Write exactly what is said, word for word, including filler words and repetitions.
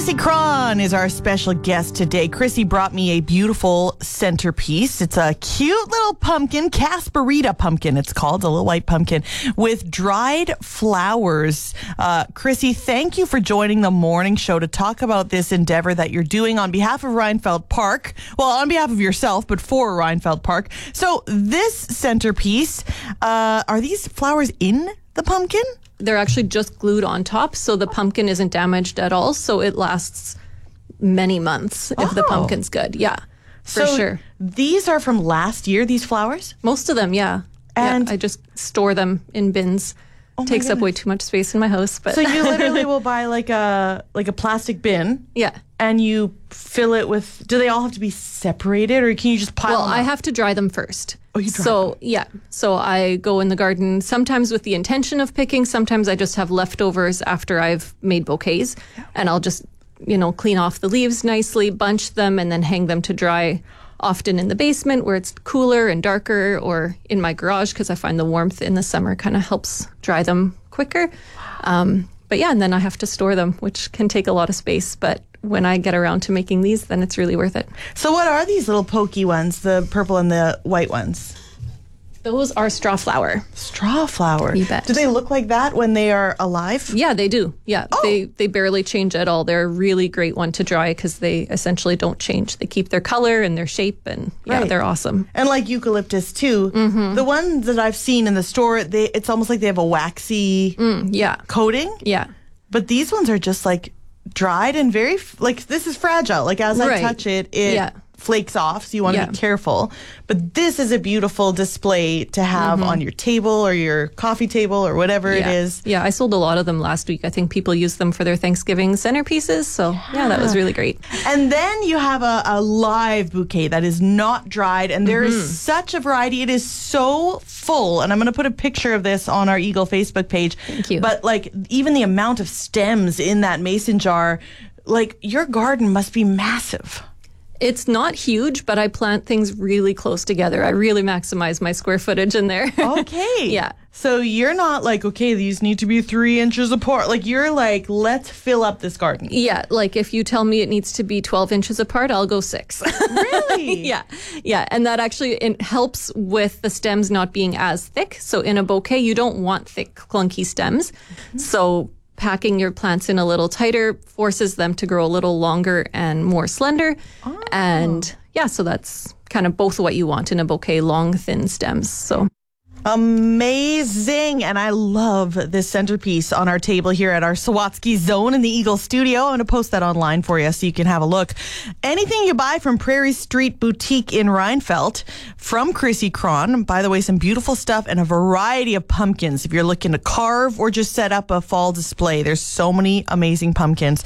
Chrissy Cron is our special guest today. Chrissy brought me a beautiful centerpiece. It's a cute little pumpkin, Casparita pumpkin it's called, a little white pumpkin with dried flowers. Uh, Chrissy, thank you for joining the morning show to talk about this endeavor that you're doing on behalf of Reinfeldt Park. Well, on behalf of yourself, but for Reinfeldt Park. So this centerpiece, uh, are these flowers in the pumpkin? They're actually just glued on top, so the pumpkin isn't damaged at all, so it lasts many months if Oh. the pumpkin's good. Yeah, for so sure. These are from last year, these flowers? Most of them, yeah. And- yeah, I just store them in bins. Oh my Takes up way goodness. too much space in my house, but So you literally will buy like a like a plastic bin yeah. and you fill it with, do they all have to be separated or can you just pile Well, them I up? have to dry them first. Oh, you dry so them. yeah, so I go in the garden sometimes with the intention of picking. Sometimes I just have leftovers after I've made bouquets, and I'll just you know clean off the leaves nicely, bunch them, and then hang them to dry. Often in the basement where it's cooler and darker, or in my garage because I find the warmth in the summer kind of helps dry them quicker. Um, but yeah, and then I have to store them, which can take a lot of space. But when I get around to making these, then it's really worth it. So what are these little pokey ones, the purple and the white ones? Those are straw flower. Straw flower. You bet. Do they look like that when they are alive? Yeah, they do. Yeah, Oh. they they barely change at all. They're a really great one to dry because they essentially don't change. They keep their color and their shape, and yeah, Right. they're awesome. And like eucalyptus too. Mm-hmm. The ones that I've seen in the store, they it's almost like they have a waxy Mm, yeah, coating. yeah. But these ones are just like dried and very, f- like this is fragile. Like as I Right. touch it, it Yeah. flakes off. So you want to Yeah. be careful. But this is a beautiful display to have on your table or your coffee table or whatever Mm-hmm. yeah. it is. Yeah, I sold a lot of them last week. I think people use them for their Thanksgiving centerpieces. So yeah, that was really great. And then you have a, a live bouquet that is not dried. And there is Mm-hmm. such a variety. It is so full. And I'm going to put a picture of this on our Eagle Facebook page. Thank you. But like even the amount of stems in that mason jar, like your garden must be massive. It's not huge, but I plant things really close together. I really maximize my square footage in there. Okay. Yeah. So you're not like, okay, these need to be three inches apart. Like you're like, let's fill up this garden. Yeah, like if you tell me it needs to be twelve inches apart, I'll go six. Really? Yeah, yeah, and that actually it helps with the stems not being as thick. So in a bouquet, you don't want thick, clunky stems. Mm-hmm. So packing your plants in a little tighter forces them to grow a little longer and more slender. Oh. And yeah, so that's kind of both what you want in a bouquet, long, thin stems. So Amazing. And I love this centerpiece on our table here at our Sawatsky Zone in the Eagle studio. I'm going to post that online for you so you can have a look. Anything you buy from Prairie Street Boutique in Reinfeldt from Chrissy Cron. By the way, some beautiful stuff and a variety of pumpkins if you're looking to carve or just set up a fall display. There's so many amazing pumpkins.